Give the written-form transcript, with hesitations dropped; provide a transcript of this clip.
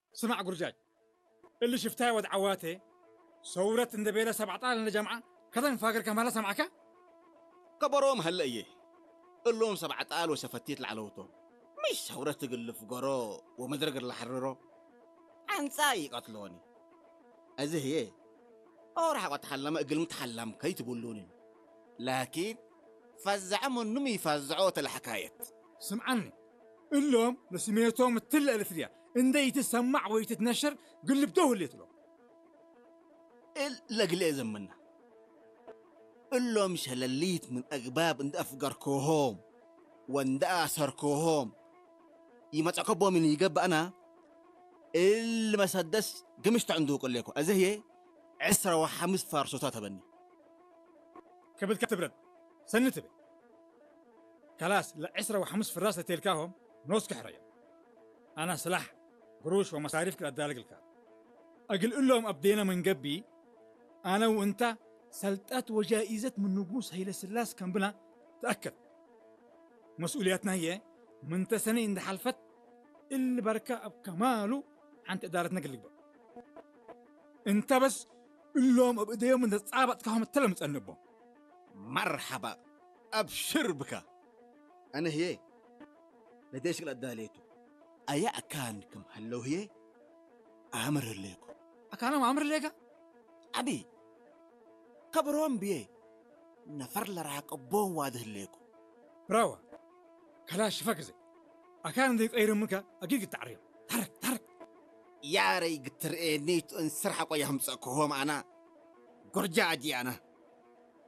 سمع قرجاج اللي شفتها ود عواته صورة اندبيلة 17 للجامعة كذا نفاقر كمالة سمعك كبروم هلا إيه اللهم 17 وشفتيت العلوتهم مش شورة تقل فقرو ومدرق اللي حررو عن ساي قتلوني أزه إيه أو راح أتحلم أقل متحلم كي تقولوني لكن فزع من نمي فزعوت الحكاية سمعني اللهم لسميتهم التلة الثريا اندي يتسمع ويتتنشر قل بدوه اللي يطلب لقلي زمنا اللهم شلليت من أقباب اند أفقر كوهوم واند أسر كوهوم يمتعكبوا من يقب أنا اللي ما سدس قمشت عنده قل لكم أزهي 10 و5 فارسوتات بني كبد كتبرد سنتبه كلاس لا 10 و5 في الراس تلكاهم نوس كحرية أنا سلاح قروش ومصاريف كلا دالك الكار أقل لهم أبدينا من قبي أنا وأنت سلطات وجائزة من نقوص هيلا سلاس كان بنا تأكد مسؤولياتنا هي من تسني عند حلفت اللي بركة بكماله عن إدارتنا قلبه انت بس اللهم ابديهم من تصعبت كهم التلمس أنبهم مرحبا أبشر بك أنا هي لديش قل أداليتو أيا أكانكم هلو هي أمر ليكو أكانا ما أمر ليك أبي كبرون بيه نفر لراك أبون واده ليكو براوا كلاش فكزي أكان ذيك أي رمك أكيد التعريض ترك يا ري قتر إيه نيت انسرحق ويهم سأكوهم أنا قرجاجي أنا